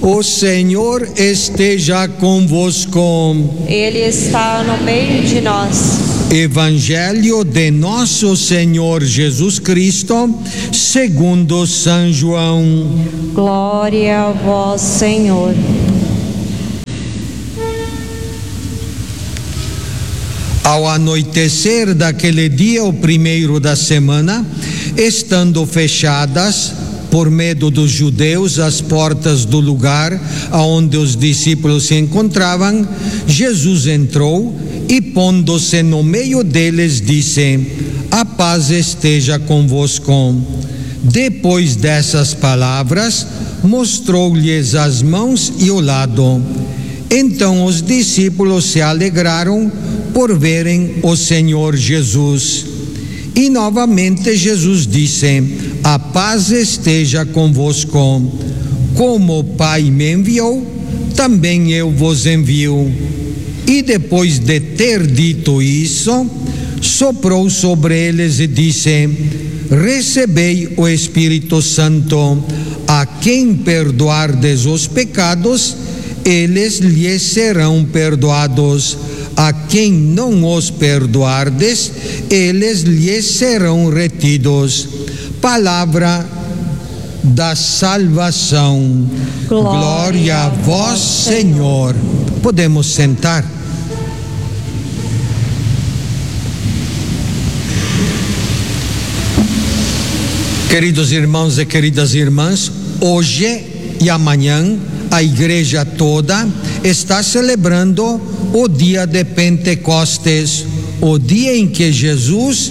O Senhor esteja convosco. Ele está no meio de nós. Evangelho de Nosso Senhor Jesus Cristo, segundo São João. Glória a vós, Senhor. Ao anoitecer daquele dia, o primeiro da semana, estando fechadas, por medo dos judeus, as portas do lugar onde os discípulos se encontravam, Jesus entrou e, pondo-se no meio deles, disse: a paz esteja convosco. Depois dessas palavras, mostrou-lhes as mãos e o lado. Então os discípulos se alegraram por verem o Senhor Jesus. E novamente Jesus disse: a paz esteja convosco. Como o Pai me enviou, também eu vos envio. E depois de ter dito isso, soprou sobre eles e disse: recebei o Espírito Santo. A quem perdoardes os pecados, eles lhes serão perdoados. A quem não os perdoardes, eles lhes serão retidos. Palavra da salvação. Glória a vós, Senhor. Podemos sentar. Queridos irmãos e queridas irmãs, hoje e amanhã a igreja toda está celebrando o dia de Pentecostes, o dia em que Jesus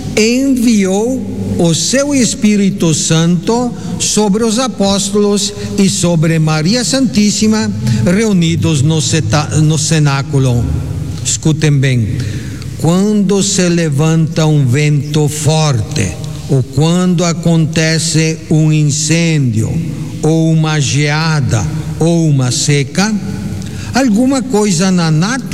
enviou o seu Espírito Santo sobre os apóstolos e sobre Maria Santíssima, reunidos no cenáculo. Escutem bem: quando se levanta um vento forte, ou quando acontece um incêndio, ou uma geada, ou uma seca, alguma coisa na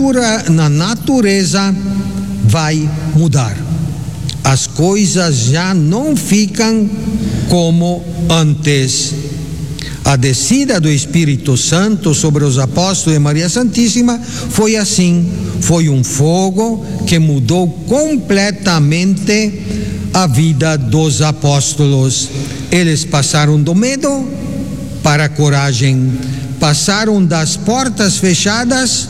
natureza vai mudar. As coisas já não ficam como antes. A descida do Espírito Santo sobre os apóstolos e Maria Santíssima foi assim. Foi um fogo que mudou completamente a vida dos apóstolos. Eles passaram do medo para a coragem, passaram das portas fechadas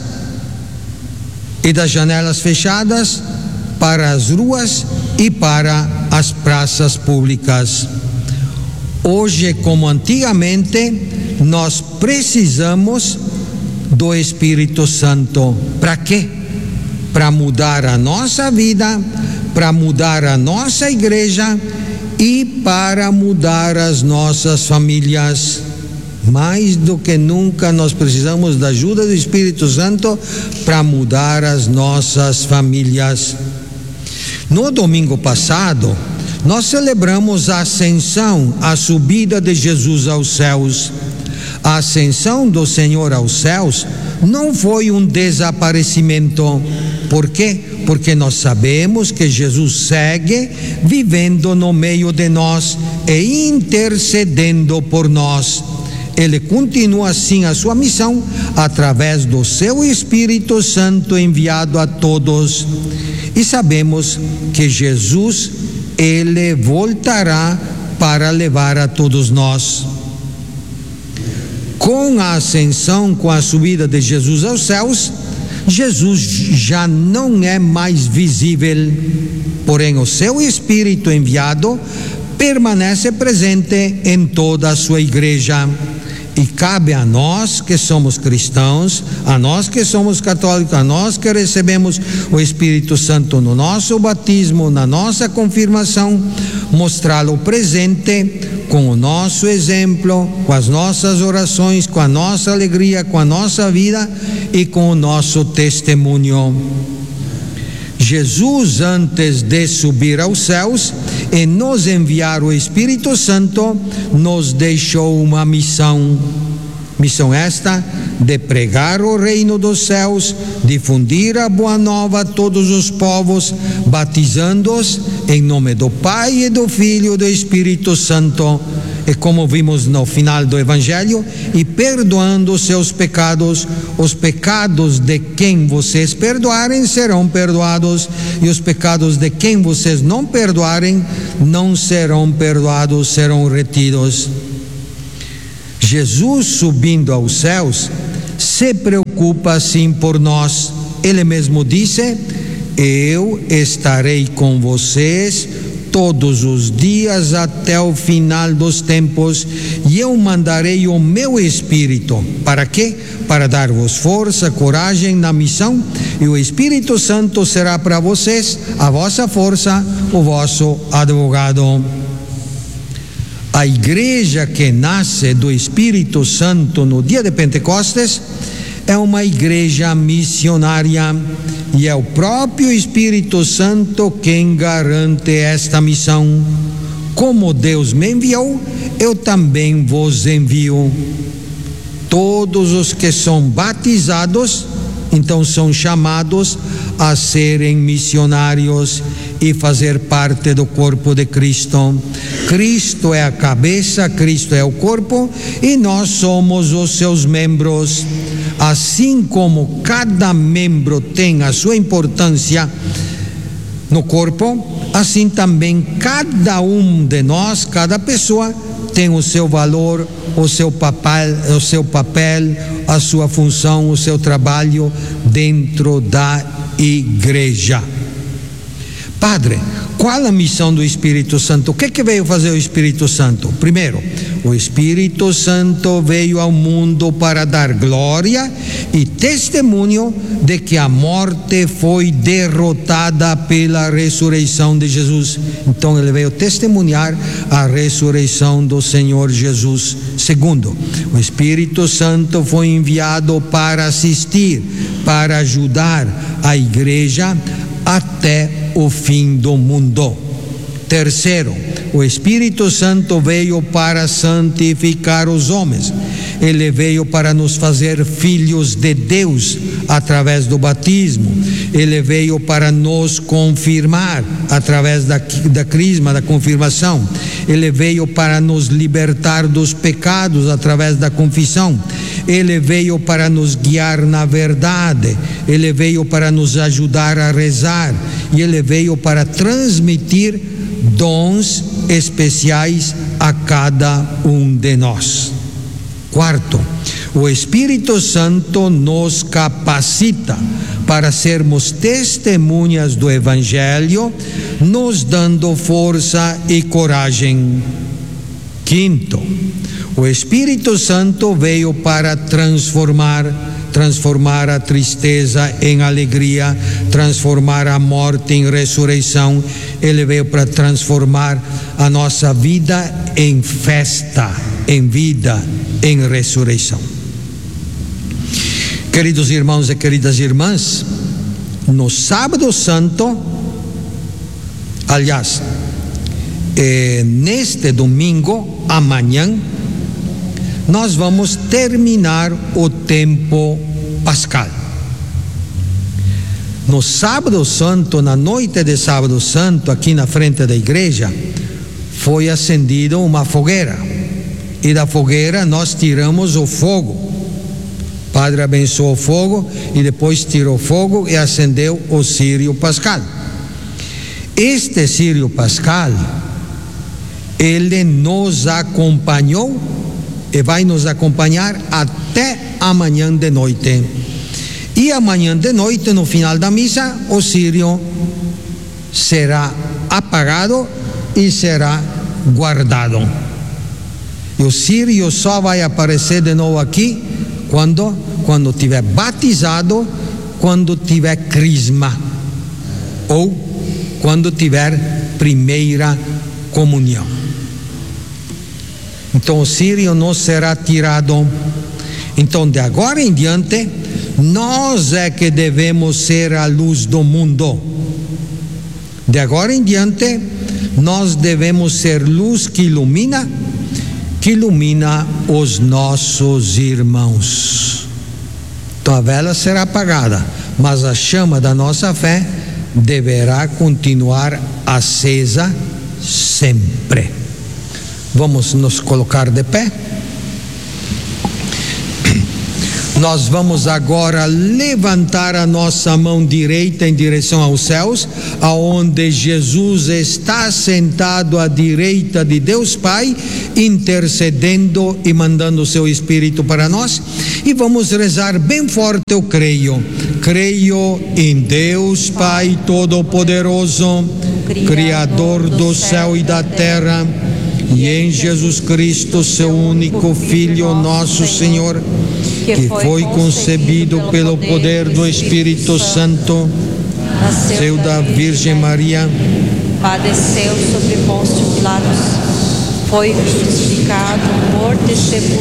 e das janelas fechadas para as ruas e para as praças públicas. Hoje, como antigamente, nós precisamos do Espírito Santo. Para quê? Para mudar a nossa vida, para mudar a nossa igreja e para mudar as nossas famílias. Mais do que nunca nós precisamos da ajuda do Espírito Santo para mudar as nossas famílias. No domingo passado, nós celebramos a ascensão, a subida de Jesus aos céus. A ascensão do Senhor aos céus não foi um desaparecimento. Por quê? Porque nós sabemos que Jesus segue vivendo no meio de nós e intercedendo por nós. Ele continua assim a sua missão através do seu Espírito Santo enviado a todos. E sabemos que Jesus, ele voltará para levar a todos nós. Com a ascensão, com a subida de Jesus aos céus, Jesus já não é mais visível, porém o seu Espírito enviado permanece presente em toda a sua igreja. E cabe a nós que somos cristãos, a nós que somos católicos, a nós que recebemos o Espírito Santo no nosso batismo, na nossa confirmação, mostrá-lo presente com o nosso exemplo, com as nossas orações, com a nossa alegria, com a nossa vida e com o nosso testemunho. Jesus, antes de subir aos céus e nos enviar o Espírito Santo, nos deixou uma missão. Missão esta de pregar o reino dos céus, difundir a boa nova a todos os povos, batizando-os em nome do Pai e do Filho e do Espírito Santo, e como vimos no final do Evangelho, e perdoando seus pecados, os pecados de quem vocês perdoarem serão perdoados, e os pecados de quem vocês não perdoarem não serão perdoados, serão retidos. Jesus, subindo aos céus, se preocupa sim por nós. Ele mesmo disse: eu estarei com vocês todos os dias até o final dos tempos, e eu mandarei o meu Espírito. Para quê? Para dar-vos força, coragem na missão, e o Espírito Santo será para vocês a vossa força, o vosso advogado. A igreja que nasce do Espírito Santo no dia de Pentecostes é uma igreja missionária, e é o próprio Espírito Santo quem garante esta missão. Como Deus me enviou, eu também vos envio. Todos os que são batizados, então são chamados a serem missionários e fazer parte do corpo de Cristo. Cristo é a cabeça, Cristo é o corpo, e nós somos os seus membros. Assim como cada membro tem a sua importância no corpo, assim também cada um de nós, cada pessoa, tem o seu valor, o seu papel, a sua função, o seu trabalho dentro da igreja. Padre, qual a missão do Espírito Santo? O que veio fazer o Espírito Santo? Primeiro, o Espírito Santo veio ao mundo para dar glória e testemunho de que a morte foi derrotada pela ressurreição de Jesus. Então ele veio testemunhar a ressurreição do Senhor Jesus. Segundo, o Espírito Santo foi enviado para assistir, para ajudar a igreja até o fim do mundo. Terceiro, o Espírito Santo veio para santificar os homens. Ele veio para nos fazer filhos de Deus através do batismo. Ele veio para nos confirmar através da crisma, da confirmação. Ele veio para nos libertar dos pecados através da confissão. Ele veio para nos guiar na verdade. Ele veio para nos ajudar a rezar. E ele veio para transmitir dons especiais a cada um de nós. Quarto, o Espírito Santo nos capacita para sermos testemunhas do Evangelho, nos dando força e coragem. Quinto, o Espírito Santo veio para transformar a tristeza em alegria, transformar a morte em ressurreição. Ele veio para transformar a nossa vida em festa, em vida, em ressurreição. Queridos irmãos e queridas irmãs, no Sábado Santo, aliás, neste domingo, amanhã, nós vamos terminar o tempo pascal. No Sábado Santo, na noite de Sábado Santo, aqui na frente da igreja, foi acendida uma fogueira. E da fogueira nós tiramos o fogo. O padre abençoou o fogo e depois tirou o fogo e acendeu o Círio Pascal. Este Círio Pascal, ele nos acompanhou e vai nos acompanhar até amanhã de noite. E amanhã de noite, no final da missa, o círio será apagado e será guardado. E o círio só vai aparecer de novo aqui quando tiver batizado, quando tiver crisma ou quando tiver primeira comunhão. Então o círio não será tirado. Então de agora em diante, nós é que devemos ser a luz do mundo. De agora em diante, nós devemos ser luz que ilumina os nossos irmãos. Então a vela será apagada, mas a chama da nossa fé deverá continuar acesa sempre. Vamos nos colocar de pé. Nós vamos agora levantar a nossa mão direita em direção aos céus, aonde Jesus está sentado à direita de Deus Pai, intercedendo e mandando o seu Espírito para nós. E vamos rezar bem forte: eu creio. Creio em Deus Pai Todo-Poderoso, Criador do céu e da terra, e em Jesus Cristo, seu único Filho, nosso Senhor, que foi concebido pelo poder do Espírito Santo, nasceu da Virgem Maria, padeceu sobre Pôncio Pilatos, foi crucificado, morto e sepultado,